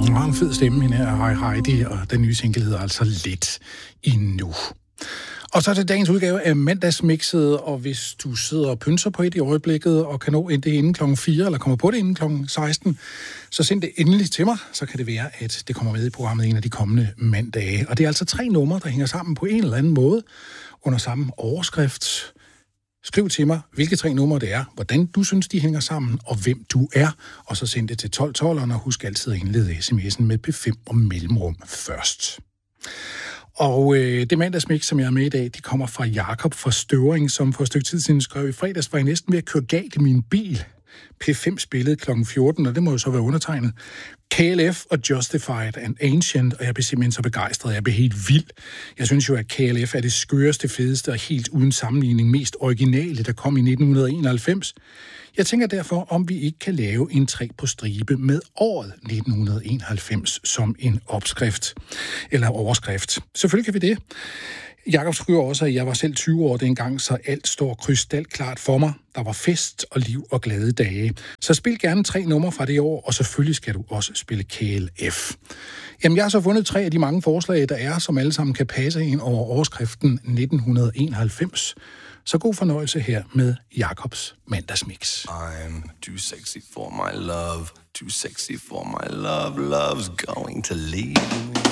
Hun har en fed stemme, hende her Heidi, og den nye single hedder altså Lidt Endnu. Og så er det dagens udgave af Mandagsmixet, og hvis du sidder og pynser på et i øjeblikket, og kan nå det inden klokken 4, eller kommer på det inden klokken 16, så send det endelig til mig, så kan det være, at det kommer med i programmet en af de kommende mandage. Og det er altså 3 numre, der hænger sammen på en eller anden måde, under samme overskrift. Skriv til mig, hvilke 3 numre det er, hvordan du synes, de hænger sammen, og hvem du er. Og så send det til 1212, og husk altid at indlede sms'en med P5 og mellemrum først. Og det mandagsmix, som jeg er med i dag, de kommer fra Jakob fra Støvring, som for et stykke tid siden skrev: i fredags var jeg næsten ved at køre galt i min bil. P5 spillede kl. 14, og det må jo så være undertegnet. KLF og Justified and Ancient, og jeg blev simpelthen så begejstret, jeg blev helt vild. Jeg synes jo, at KLF er det skøreste, fedeste og helt uden sammenligning mest originale, der kom i 1991. Jeg tænker derfor, om vi ikke kan lave en 3 på stribe med året 1991 som en opskrift, eller overskrift. Selvfølgelig kan vi det. Jakob skriver også, at jeg var selv 20 år dengang, så alt står krystalklart for mig. Der var fest og liv og glade dage. Så spil gerne 3 numre fra det år, og selvfølgelig skal du også spille KLF. Jamen, jeg har så fundet 3 af de mange forslag, der er, som alle sammen kan passe ind over overskriften 1991. Så god fornøjelse her med Jakobs mandagsmix. I'm too sexy for my love, too sexy for my love, love's going to leave me.